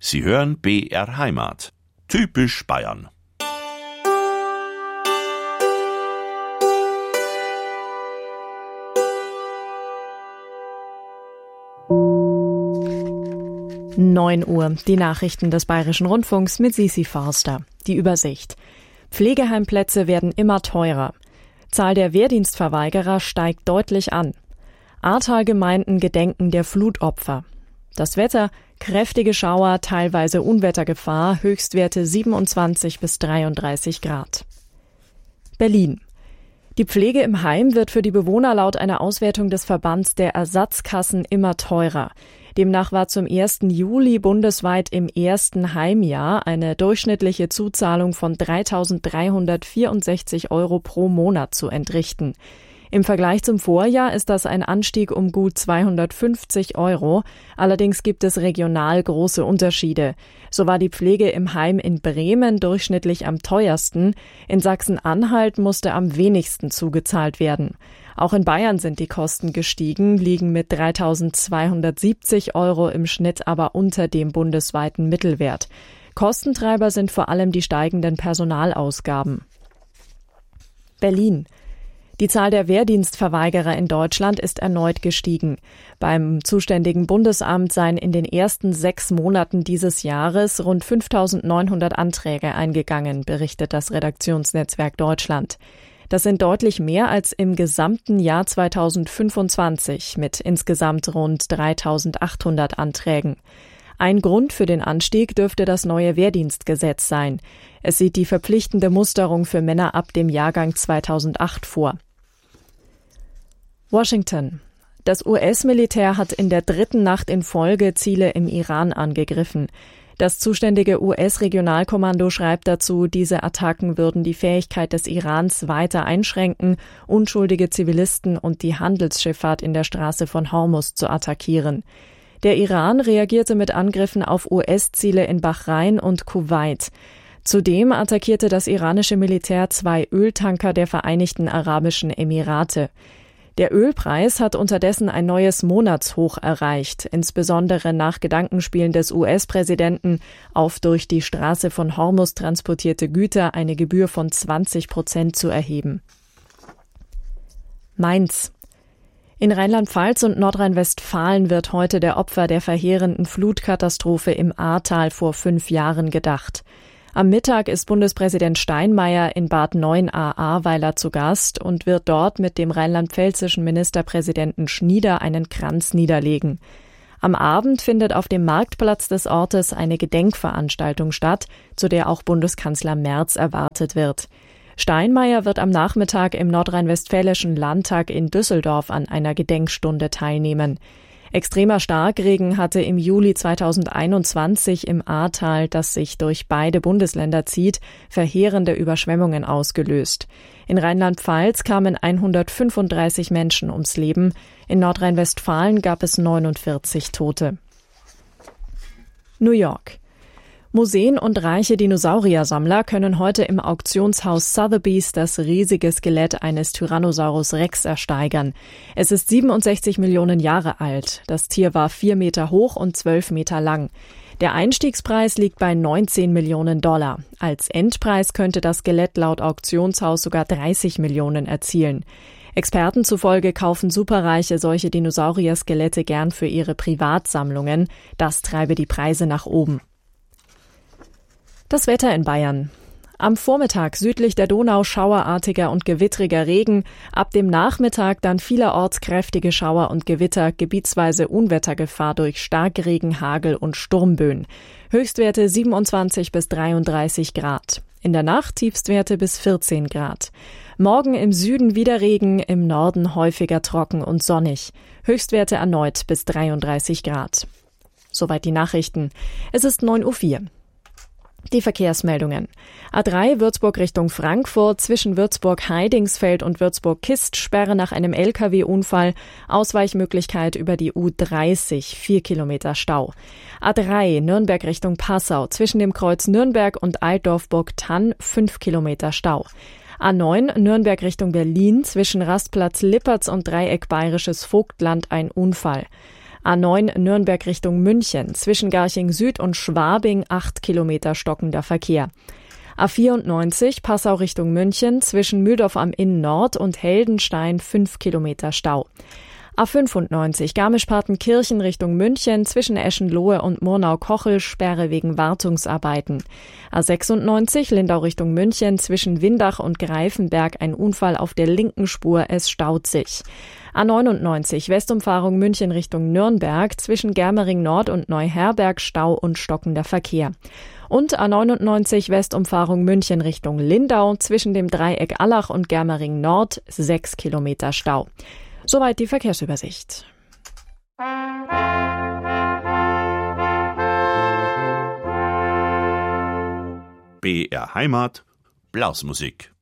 Sie hören BR Heimat. Typisch Bayern. Uhr, die Nachrichten des Bayerischen Rundfunks mit Sisi Forster. Die Übersicht. Pflegeheimplätze werden immer teurer. Zahl der Wehrdienstverweigerer steigt deutlich an. Ahrtal-Gemeinden gedenken der Flutopfer. Das Wetter, kräftige Schauer, teilweise Unwettergefahr, Höchstwerte 27 bis 33 Grad. Berlin. Die Pflege im Heim wird für die Bewohner laut einer Auswertung des Verbands der Ersatzkassen immer teurer. Demnach war zum 1. Juli bundesweit im ersten Heimjahr eine durchschnittliche Zuzahlung von 3.364 € pro Monat zu entrichten. Im Vergleich zum Vorjahr ist das ein Anstieg um gut 250 €. Allerdings gibt es regional große Unterschiede. So war die Pflege im Heim in Bremen durchschnittlich am teuersten. In Sachsen-Anhalt musste am wenigsten zugezahlt werden. Auch in Bayern sind die Kosten gestiegen, liegen mit 3.270 € im Schnitt aber unter dem bundesweiten Mittelwert. Kostentreiber sind vor allem die steigenden Personalausgaben. Berlin. Die Zahl der Wehrdienstverweigerer in Deutschland ist erneut gestiegen. Beim zuständigen Bundesamt seien in den ersten 6 Monaten dieses Jahres rund 5.900 Anträge eingegangen, berichtet das Redaktionsnetzwerk Deutschland. Das sind deutlich mehr als im gesamten Jahr 2025 mit insgesamt rund 3.800 Anträgen. Ein Grund für den Anstieg dürfte das neue Wehrdienstgesetz sein. Es sieht die verpflichtende Musterung für Männer ab dem Jahrgang 2008 vor. Washington. Das US-Militär hat in der 3. Nacht in Folge Ziele im Iran angegriffen. Das zuständige US-Regionalkommando schreibt dazu, diese Attacken würden die Fähigkeit des Irans weiter einschränken, unschuldige Zivilisten und die Handelsschifffahrt in der Straße von Hormuz zu attackieren. Der Iran reagierte mit Angriffen auf US-Ziele in Bahrain und Kuwait. Zudem attackierte das iranische Militär 2 Öltanker der Vereinigten Arabischen Emirate. Der Ölpreis hat unterdessen ein neues Monatshoch erreicht, insbesondere nach Gedankenspielen des US-Präsidenten, auf durch die Straße von Hormuz transportierte Güter eine Gebühr von 20% zu erheben. Mainz. In Rheinland-Pfalz und Nordrhein-Westfalen wird heute der Opfer der verheerenden Flutkatastrophe im Ahrtal vor 5 Jahren gedacht. Am Mittag ist Bundespräsident Steinmeier in Bad Neuenahr-Ahrweiler zu Gast und wird dort mit dem rheinland-pfälzischen Ministerpräsidenten Schnieder einen Kranz niederlegen. Am Abend findet auf dem Marktplatz des Ortes eine Gedenkveranstaltung statt, zu der auch Bundeskanzler Merz erwartet wird. Steinmeier wird am Nachmittag im nordrhein-westfälischen Landtag in Düsseldorf an einer Gedenkstunde teilnehmen. Extremer Starkregen hatte im Juli 2021 im Ahrtal, das sich durch beide Bundesländer zieht, verheerende Überschwemmungen ausgelöst. In Rheinland-Pfalz kamen 135 Menschen ums Leben, in Nordrhein-Westfalen gab es 49 Tote. New York. Museen und reiche Dinosauriersammler können heute im Auktionshaus Sotheby's das riesige Skelett eines Tyrannosaurus Rex ersteigern. Es ist 67 Millionen Jahre alt. Das Tier war 4 Meter hoch und 12 Meter lang. Der Einstiegspreis liegt bei $19 Millionen. Als Endpreis könnte das Skelett laut Auktionshaus sogar 30 Millionen erzielen. Experten zufolge kaufen Superreiche solche Dinosaurier-Skelette gern für ihre Privatsammlungen. Das treibe die Preise nach oben. Das Wetter in Bayern. Am Vormittag südlich der Donau schauerartiger und gewittriger Regen, ab dem Nachmittag dann vielerorts kräftige Schauer und Gewitter, gebietsweise Unwettergefahr durch Starkregen, Hagel und Sturmböen. Höchstwerte 27 bis 33 Grad. In der Nacht Tiefstwerte bis 14 Grad. Morgen im Süden wieder Regen, im Norden häufiger trocken und sonnig. Höchstwerte erneut bis 33 Grad. Soweit die Nachrichten. Es ist 9:04 Uhr. Die Verkehrsmeldungen. A3 Würzburg Richtung Frankfurt, zwischen Würzburg-Heidingsfeld und Würzburg-Kist, Sperre nach einem LKW-Unfall, Ausweichmöglichkeit über die U30, 4 Kilometer Stau. A3 Nürnberg Richtung Passau, zwischen dem Kreuz Nürnberg und Altdorf-Burgthann, 5 Kilometer Stau. A9 Nürnberg Richtung Berlin, zwischen Rastplatz Lippertz und Dreieck Bayerisches Vogtland ein Unfall. A9 Nürnberg Richtung München, zwischen Garching Süd und Schwabing 8 Kilometer stockender Verkehr. A94 Passau Richtung München, zwischen Mühldorf am Inn Nord und Heldenstein 5 Kilometer Stau. A95 Garmisch-Partenkirchen Richtung München, zwischen Eschenlohe und Murnau-Kochel Sperre wegen Wartungsarbeiten. A96 Lindau Richtung München, zwischen Windach und Greifenberg ein Unfall auf der linken Spur, es staut sich. A99 Westumfahrung München Richtung Nürnberg, zwischen Germering Nord und Neuherberg Stau und stockender Verkehr. Und A99 Westumfahrung München Richtung Lindau, zwischen dem Dreieck Allach und Germering Nord 6 Kilometer Stau. Soweit die Verkehrsübersicht. BR Heimat, Blasmusik.